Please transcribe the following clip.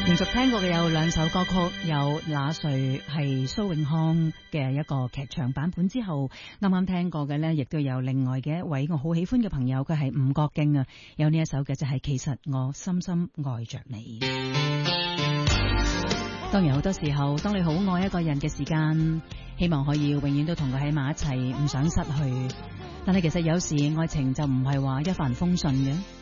連續聽過嘅有兩首歌曲，有那誰係蘇永康嘅一個劇場版本之後，啱啱聽過嘅呢，亦都有另外嘅一位我好喜歡嘅朋友，佢係吳國敬啊，有呢一首嘅就係其實我深深愛着你。當然好多時候，當你好愛一個人嘅時間，希望可以永遠都同佢喺埋一齊，唔想失去。但係其實有時愛情就唔係話一帆風順嘅。